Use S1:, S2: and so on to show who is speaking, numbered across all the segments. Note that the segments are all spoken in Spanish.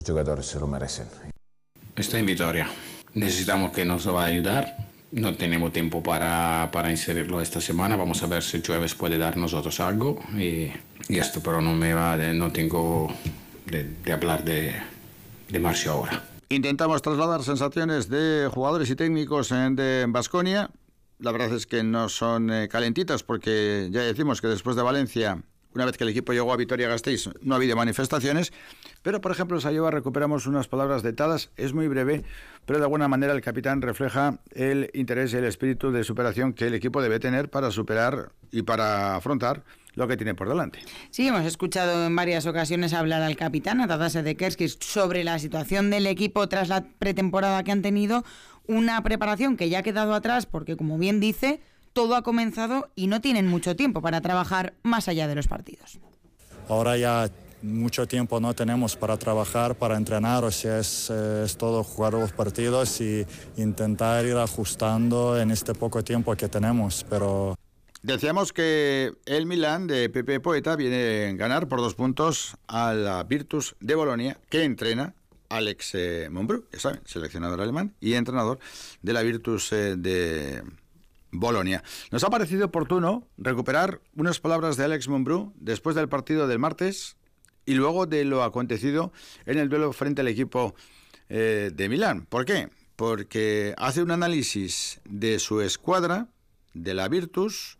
S1: Los jugadores se lo merecen.
S2: Está en Vitoria. Necesitamos que nos va a ayudar. No tenemos tiempo para inserirlo esta semana. Vamos a ver si Jueves puede dar nosotros algo. Y esto, pero no tengo de hablar de Marcio ahora.
S3: Intentamos trasladar sensaciones de jugadores y técnicos de Baskonia. La verdad es que no son calentitas, porque ya decimos que después de Valencia, una vez que el equipo llegó a Vitoria-Gasteiz, no ha habido manifestaciones. Pero, por ejemplo, en Sayoa recuperamos unas palabras dictadas. Es muy breve, pero de alguna manera el capitán refleja el interés y el espíritu de superación que el equipo debe tener para superar y para afrontar lo que tiene por delante.
S4: Sí, hemos escuchado en varias ocasiones hablar al capitán, a Tadas Sedekerskis, sobre la situación del equipo tras la pretemporada que han tenido, una preparación que ya ha quedado atrás porque, como bien dice, todo ha comenzado y no tienen mucho tiempo para trabajar más allá de los partidos.
S5: Ahora ya mucho tiempo no tenemos para trabajar, para entrenar, o sea, es todo jugar los partidos y intentar ir ajustando en este poco tiempo que tenemos, pero...
S3: Decíamos que el Milan de Pepe Poeta viene a ganar por 2 puntos a la Virtus de Bolonia, que entrena Alex Mumbrú, ya saben, seleccionador alemán y entrenador de la Virtus de Bolonia. Nos ha parecido oportuno recuperar unas palabras de Alex Mumbrú después del partido del martes y luego de lo acontecido en el duelo frente al equipo de Milán. ¿Por qué? Porque hace un análisis de su escuadra, de la Virtus,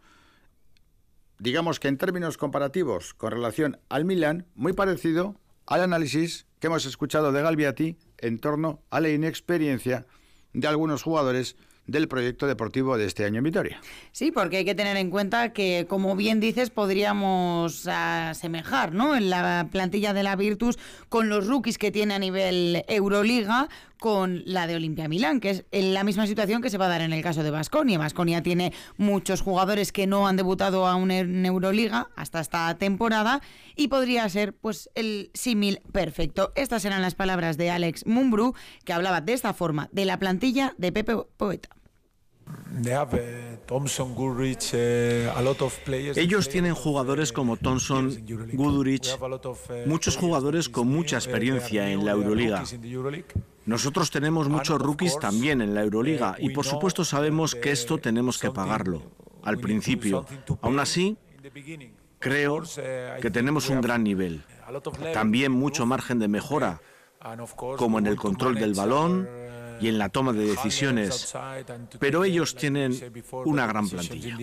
S3: digamos que en términos comparativos con relación al Milán, muy parecido al análisis que hemos escuchado de Galbiati en torno a la inexperiencia de algunos jugadores del proyecto deportivo de este año en Vitoria.
S4: Sí, porque hay que tener en cuenta que, como bien dices, podríamos asemejar, ¿no?, en la plantilla de la Virtus con los rookies que tiene a nivel Euroliga con la de Olimpia Milán, que es en la misma situación que se va a dar en el caso de Baskonia. Baskonia tiene muchos jugadores que no han debutado aún en Euroliga hasta esta temporada y podría ser pues el símil perfecto. Estas eran las palabras de Alex Mumbrú, que hablaba de esta forma de la plantilla de Pepe Poeta.
S6: Ellos tienen jugadores como Thompson, Guduric, muchos jugadores con mucha experiencia en la Euroliga. Nosotros tenemos muchos rookies también en la Euroliga y por supuesto sabemos que esto tenemos que pagarlo al principio. Aún así, creo que tenemos un gran nivel. También mucho margen de mejora, como en el control del balón y en la toma de decisiones, pero ellos tienen una gran plantilla.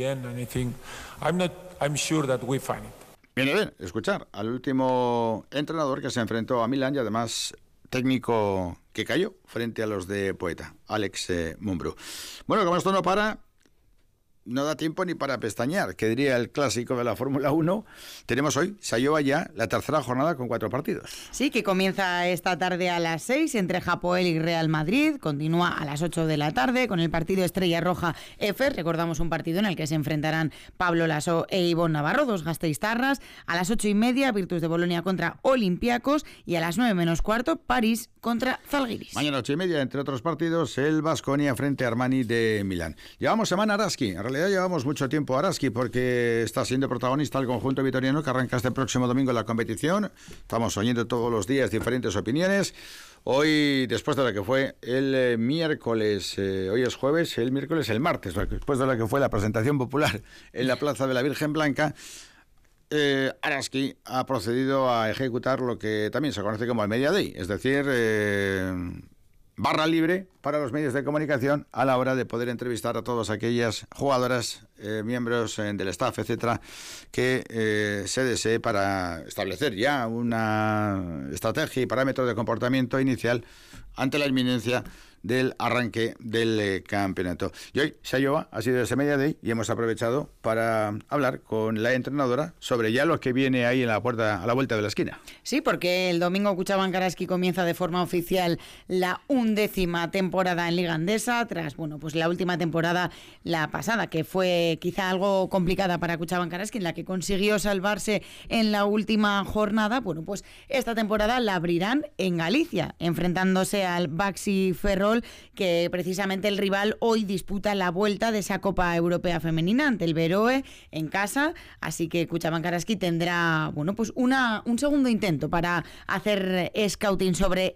S3: Viene bien escuchar al último entrenador que se enfrentó a Milán y además técnico que cayó frente a los de Poeta, Alex Mumbrú. Bueno, como esto no para, no da tiempo ni para pestañear, que diría el clásico de la Fórmula 1. Tenemos hoy, Sayoa ya, la tercera jornada con 4 partidos.
S4: Sí, que comienza esta tarde a las 6 entre Hapoel y Real Madrid. Continúa a las 8 de la tarde con el partido Estrella Roja Efer. Recordamos un partido en el que se enfrentarán Pablo Lasso e Ivonne Navarro, 2 gasteiztarras. A las 8:30, Virtus de Bolonia contra Olympiacos. Y a las 9:15, París contra Zalgiris.
S3: Mañana 8:30, entre otros partidos, el Baskonia frente a Armani de Milán. Llevamos semana Araski. En realidad llevamos mucho tiempo a Araski porque está siendo protagonista el conjunto vitoriano que arranca este próximo domingo la competición. Estamos oyendo todos los días diferentes opiniones. Hoy, después de lo que fue el miércoles, hoy es jueves, el miércoles, el martes, después de lo que fue la presentación popular en la Plaza de la Virgen Blanca, Araski ha procedido a ejecutar lo que también se conoce como el Media Day, es decir, barra libre para los medios de comunicación a la hora de poder entrevistar a todas aquellas jugadoras, miembros del staff, etcétera, que se desee para establecer ya una estrategia y parámetros de comportamiento inicial ante la inminencia del arranque del campeonato. Y hoy Sayoa ha sido ese Media Day y hemos aprovechado para hablar con la entrenadora sobre ya lo que viene ahí en la puerta, a la vuelta de la esquina.
S4: Sí, porque el domingo Kutxabank Araski comienza de forma oficial la 11ª temporada en Liga Endesa, tras pues la última temporada, la pasada, que fue quizá algo complicada para Kutxabank Araski, en la que consiguió salvarse en la última jornada. Pues esta temporada la abrirán en Galicia, enfrentándose al Baxi Ferrol, que precisamente el rival hoy disputa la vuelta de esa Copa Europea Femenina ante el Beroe en casa, así que Kutxabank Araski tendrá un segundo intento para hacer scouting sobre